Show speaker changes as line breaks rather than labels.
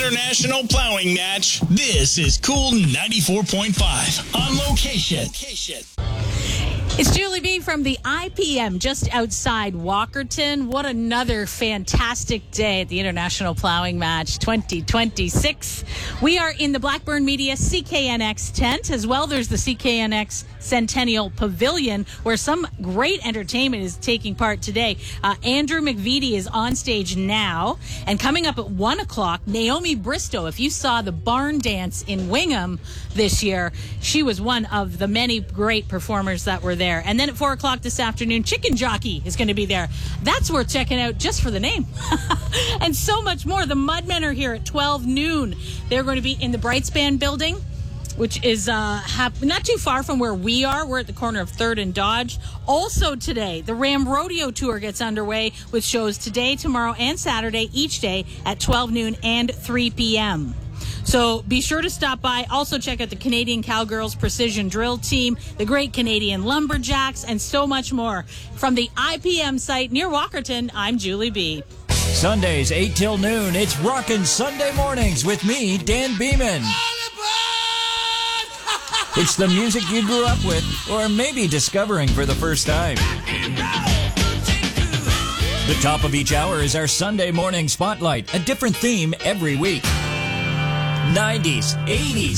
International Plowing Match. This is Cool 94.5 on location.
It's Julie B from the IPM just outside Walkerton. What another fantastic day at the International Plowing Match 2026. We are in the Blackburn Media CKNX tent. As well, there's the CKNX Centennial Pavilion, where some great entertainment is taking part today. Andrew McVitie is on stage now. And coming up at 1 o'clock, Naomi Bristow. If you saw the barn dance in Wingham this year, she was one of the many great performers that were there. And then at 4 o'clock this afternoon, Chicken Jockey is going to be there. That's worth checking out just for the name. And so much more. The Mudmen are here at 12 noon. They're going to be in the Brightspan building, which is not too far from where we are. We're at the corner of 3rd and Dodge. Also today, the Ram Rodeo Tour gets underway with shows today, tomorrow, and Saturday, each day at 12 noon and 3 p.m. So be sure to stop by. Also check out the Canadian Cowgirls Precision Drill Team, the Great Canadian Lumberjacks, and so much more. From the IPM site near Walkerton, I'm Julie B.
Sundays, 8 till noon, it's Rockin' Sunday Mornings with me, Dan Beeman. It's the music you grew up with, or maybe discovering for the first time. The top of each hour is our Sunday morning spotlight, a different theme every week. 90s, 80s,